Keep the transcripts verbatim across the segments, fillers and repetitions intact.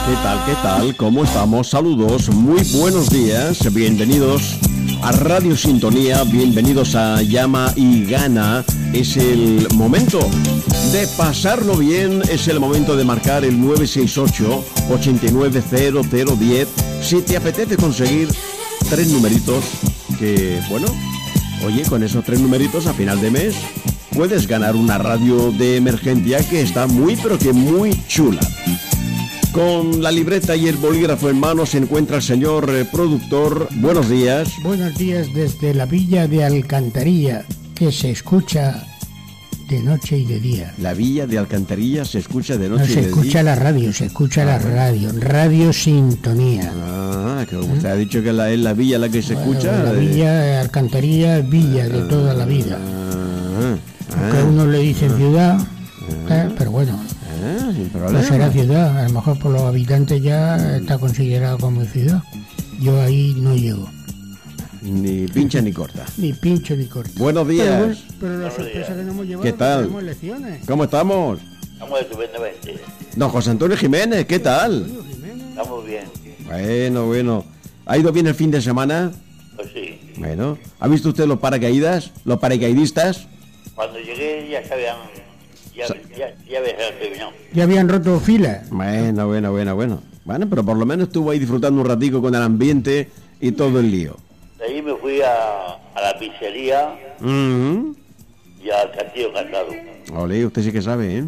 ¿Qué tal? ¿Qué tal? ¿Cómo estamos? Saludos, muy buenos días, bienvenidos a Radio Sintonía, bienvenidos a Llama y Gana. Es el momento de pasarlo bien, es el momento de marcar el nueve seis ocho, ocho nueve cero cero uno cero. Si te apetece conseguir tres numeritos, que bueno, oye, con esos tres numeritos a final de mes puedes ganar una radio de emergencia que está muy pero que muy chula. Con la libreta y el bolígrafo en mano se encuentra el señor eh, productor. Buenos días. Buenos días desde la villa de Alcantarilla, que se escucha de noche y de día. La villa de Alcantarilla se escucha de noche no, y de día. Se escucha la radio, se escucha ah, la radio, Radio Sintonía. Ah, que usted ¿Eh? ha dicho que la, es la villa la que se bueno, escucha. La villa de Alcantarilla es villa ah, de toda la vida. Ah, Aunque ah, a uno le dicen ah, ciudad, ah, eh, pero bueno. Ah, sin problema. No será ciudad, a lo mejor por los habitantes ya está considerado como ciudad. Yo ahí no llego. Ni pincha ni corta. Ni pincho ni corta. Buenos días. Pero, bueno, pero la sorpresa que no hemos llevado. ¿Qué tal? Tenemos elecciones. ¿Cómo estamos? Estamos estupendamente. Don José Antonio Jiménez, ¿qué tal? Estamos bien. Bueno, bueno. ¿Ha ido bien el fin de semana? Pues sí. Bueno. ¿Ha visto usted los paracaídas? ¿Los paracaidistas? Cuando llegué ya se habían... Ya, ya, ya, habían terminado. Ya habían roto filas. Bueno, bueno, bueno, bueno. Bueno, pero por lo menos estuvo ahí disfrutando un ratico con el ambiente y todo el lío. De ahí me fui a, a la pizzería uh-huh. y al Castillo Cantado. Ole, usted sí que sabe, ¿eh?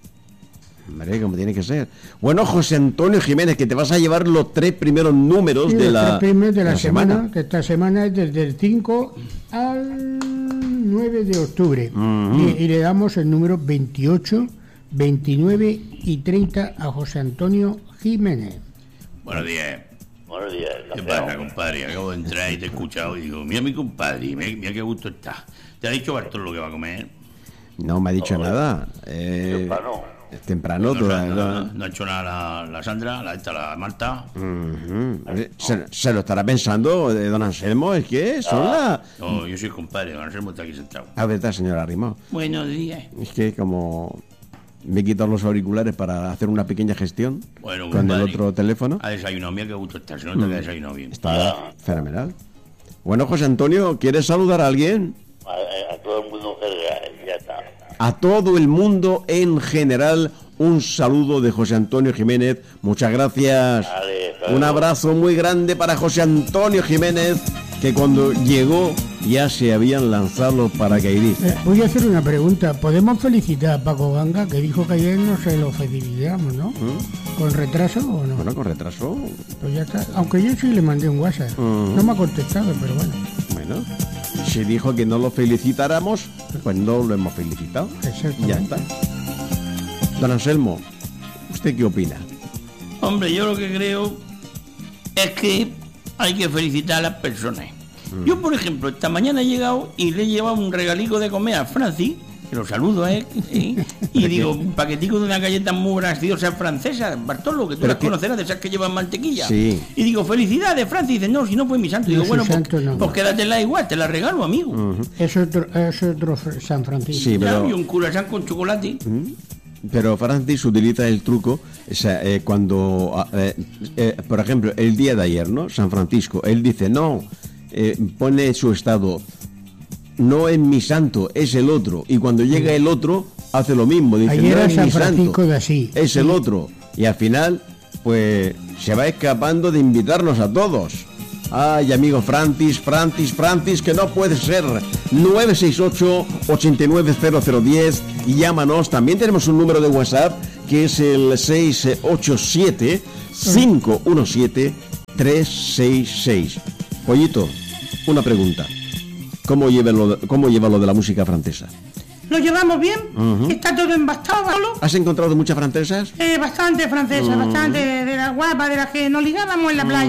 Hombre, como tiene que ser. Bueno, José Antonio Jiménez, que te vas a llevar los tres primeros números sí, de, los la, tres primeros de la, la semana, semana, que esta semana es desde el cinco al nueve de octubre. Uh-huh. y, y le damos el número veintiocho, veintinueve y treinta a José Antonio Jiménez. Buenos días. Buenos días. ¿Qué pasa, compadre? Acabo de entrar y te he escuchado y digo, mira mi compadre, mira, mira qué gusto está. ¿Te ha dicho Bartolo lo que va a comer? No me ha dicho no, nada. Eh, es temprano. No, toda, no, no, no, no ha hecho nada la, la Sandra, la esta, la Marta. Uh-huh. Se, se lo estará pensando de don Anselmo, es que son ah, la... No, yo soy compadre, don Anselmo está aquí sentado. A ver, está, señora Arrimao. Buenos días. Es que como... me he quitado los auriculares para hacer una pequeña gestión bueno, con el otro teléfono. Ha desayunado, mira qué gusto está, se nota mm. que ha desayunado bien. Está ah. fenomenal. Bueno, José Antonio, ¿quieres saludar a alguien? A, a todo el mundo, ya está. A todo el mundo en general, un saludo de José Antonio Jiménez. Muchas gracias. Vale, un abrazo muy grande para José Antonio Jiménez, que cuando llegó ya se habían lanzado los paracaidistas. Eh, voy a hacer una pregunta. ¿Podemos felicitar a Paco Ganga, que dijo que ayer no se lo felicitamos, ¿no? ¿Mm? ¿Con retraso o no? Bueno, con retraso. Pues ya está. Aunque yo sí le mandé un WhatsApp. Mm. No me ha contestado, pero bueno. Bueno, si dijo que no lo felicitáramos, pues no lo hemos felicitado. Exacto. Ya está. Don Anselmo, ¿usted qué opina? Hombre, yo lo que creo es que hay que felicitar a las personas. Mm. Yo, por ejemplo, esta mañana he llegado y le he llevado un regalico de comer a Francis, que lo saludo a él, ¿eh? Y digo, un paquetico de una galleta muy graciosa francesa, Bartolo, que tú las que... conocerás, de esas que llevan mantequilla. Sí. Y digo, felicidades, Francis. Dice, no, si no fue mi santo. Y digo, no, bueno, santo, pues, no, pues no. quédatela igual, te la regalo, amigo. Uh-huh. Es otro, es otro San Francisco. Sí, pero... Y un curasán con chocolate. ¿Mm? Pero Francis utiliza el truco, o sea, eh, cuando, eh, eh, por ejemplo, el día de ayer, ¿no? San Francisco, él dice, no, eh, pone su estado, no es mi santo, es el otro. Y cuando llega el otro, hace lo mismo, dice, ayer no es San mi Francisco santo, de así. es el otro. Y al final, pues, se va escapando de invitarnos a todos. Ay, amigo Francis, Francis, Francis, que no puede ser. nueve seis ocho, ocho nueve cero cero uno cero y llámanos. También tenemos un número de WhatsApp que es el seis ocho siete, cinco uno siete, tres seis seis. Pollito, una pregunta. ¿Cómo lleva lo de, cómo lleva lo de la música francesa? Lo llevamos bien, uh-huh. Está todo embastado. ¿Has encontrado muchas francesas? Eh, bastante francesas, uh-huh. Bastante de las guapas, de las que nos ligábamos en la playa.